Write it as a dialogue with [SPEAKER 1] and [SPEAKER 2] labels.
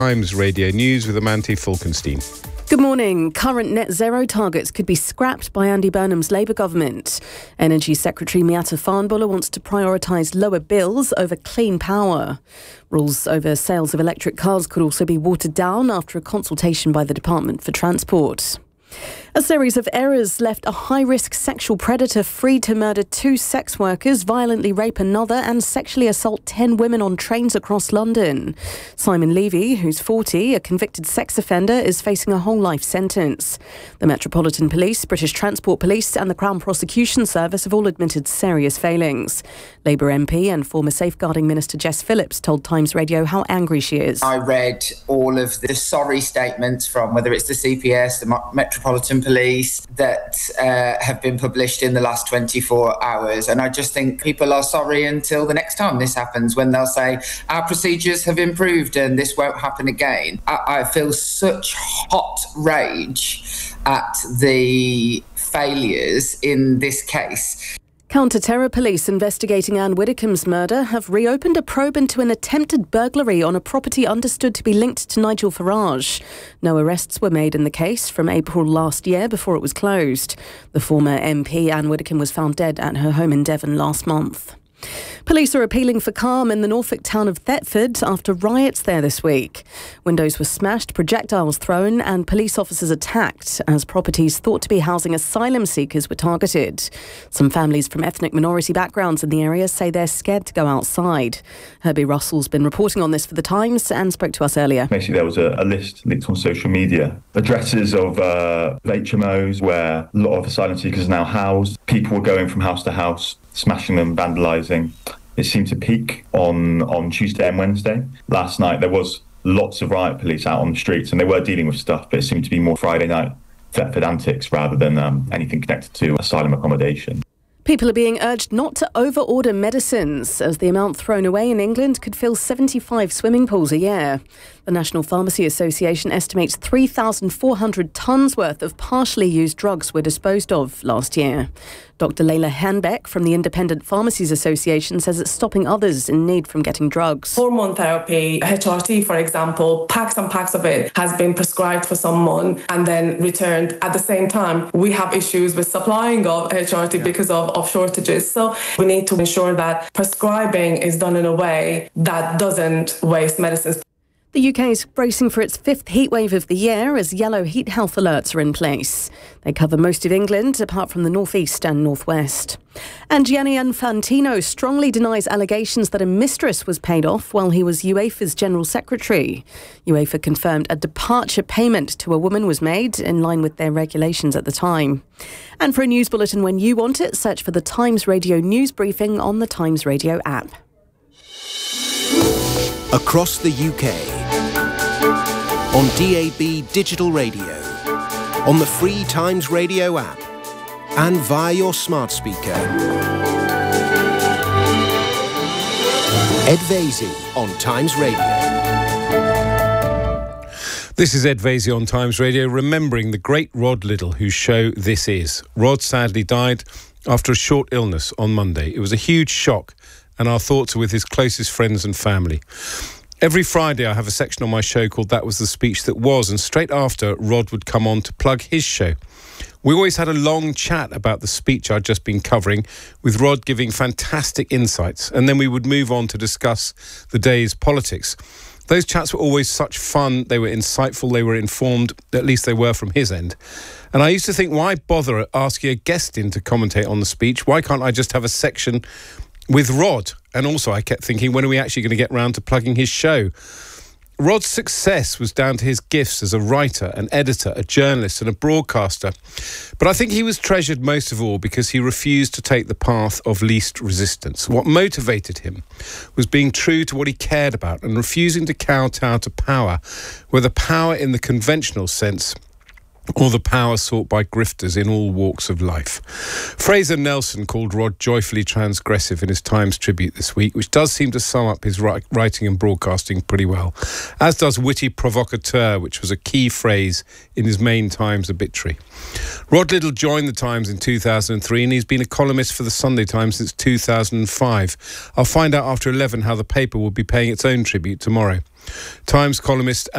[SPEAKER 1] Times Radio News with Amanti Falkenstein.
[SPEAKER 2] Good morning. Current net zero targets could be scrapped by Andy Burnham's Labour government. Energy Secretary Miatta Fahnbulleh wants to prioritise lower bills over clean power. Rules over sales of electric cars could also be watered down after a consultation by the Department for Transport. A series of errors left a high-risk sexual predator free to murder 2 sex workers, violently rape another and sexually assault 10 women on trains across London. Simon Levy, who's 40, a convicted sex offender, is facing a whole life sentence. The Metropolitan Police, British Transport Police and the Crown Prosecution Service have all admitted serious failings. Labour MP and former Safeguarding Minister Jess Phillips told Times Radio how angry she is.
[SPEAKER 3] I read all of the sorry statements from whether it's the CPS, the Metropolitan Police that have been published in the last 24 hours. And I just think people are sorry until the next time this happens, when they'll say, our procedures have improved and this won't happen again. I feel such hot rage at the failures in this case.
[SPEAKER 2] Counter-terror police investigating Anne Widdecombe's murder have reopened a probe into an attempted burglary on a property understood to be linked to Nigel Farage. No arrests were made in the case from April last year before it was closed. The former MP, Anne Widdecombe, was found dead at her home in Devon last month. Police are appealing for calm in the Norfolk town of Thetford after riots there this week. Windows were smashed, projectiles thrown and police officers attacked as properties thought to be housing asylum seekers were targeted. Some families from ethnic minority backgrounds in the area say they're scared to go outside. Herbie Russell's been reporting on this for The Times and spoke to us earlier.
[SPEAKER 4] Basically, there was a list linked on social media, addresses of HMOs where a lot of asylum seekers are now housed. People were going from house to house, smashing them, vandalising. It seemed to peak on Tuesday and Wednesday. Last night there was lots of riot police out on the streets and they were dealing with stuff, but it seemed to be more Friday night Thetford antics rather than anything connected to asylum accommodation.
[SPEAKER 2] People are being urged not to over-order medicines as the amount thrown away in England could fill 75 swimming pools a year. The National Pharmacy Association estimates 3,400 tonnes worth of partially used drugs were disposed of last year. Dr. Leila Hanbeck from the Independent Pharmacies Association says it's stopping others in need from getting drugs.
[SPEAKER 5] Hormone therapy, HRT for example, packs and packs of it has been prescribed for someone and then returned. At the same time, we have issues with supplying of HRT because of shortages. So we need to ensure that prescribing is done in a way that doesn't waste medicines.
[SPEAKER 2] The UK is bracing for its 5th heatwave of the year as yellow heat health alerts are in place. They cover most of England, apart from the northeast and northwest. And Gianni Infantino strongly denies allegations that a mistress was paid off while he was UEFA's General Secretary. UEFA confirmed a departure payment to a woman was made in line with their regulations at the time. And for a news bulletin when you want it, search for the Times Radio News Briefing on the Times Radio app.
[SPEAKER 6] Across the UK, on DAB digital radio, on the free Times Radio app, and via your smart speaker. Ed Vaizey on Times Radio.
[SPEAKER 1] This is Ed Vaizey on Times Radio, remembering the great Rod Liddle, whose show this is. Rod sadly died after a short illness on Monday. It was a huge shock, and our thoughts are with his closest friends and family. Every Friday I have a section on my show called That Was the Speech That Was, and straight after, Rod would come on to plug his show. We always had a long chat about the speech I'd just been covering, with Rod giving fantastic insights, and then we would move on to discuss the day's politics. Those chats were always such fun, they were insightful, they were informed, at least they were from his end. And I used to think, why bother asking a guest in to commentate on the speech? Why can't I just have a section with Rod? And also I kept thinking, when are we actually going to get round to plugging his show? Rod's success was down to his gifts as a writer, an editor, a journalist and a broadcaster. But I think he was treasured most of all because he refused to take the path of least resistance. What motivated him was being true to what he cared about and refusing to kowtow to power, whether power in the conventional sense or the power sought by grifters in all walks of life. Fraser Nelson called Rod joyfully transgressive in his Times tribute this week, which does seem to sum up his writing and broadcasting pretty well, as does witty provocateur, which was a key phrase in his main Times obituary. Rod Liddle joined the Times in 2003 and he's been a columnist for the Sunday Times since 2005. I'll find out after 11 how the paper will be paying its own tribute tomorrow. Times columnist